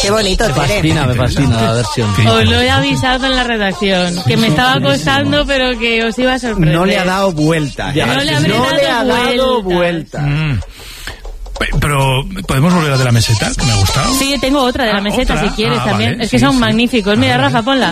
Qué bonito, Me fascina la versión. Os lo he avisado en la redacción, que me estaba costando, pero que os iba a sorprender. No le ha dado vuelta. No le ha dado vuelta. Pero podemos volver a de la meseta, que me ha gustado. Sí, tengo otra de la meseta, ¿otra? si quieres también. Vale, es que sí, son sí. magníficos. Mira, Rafa, ponla.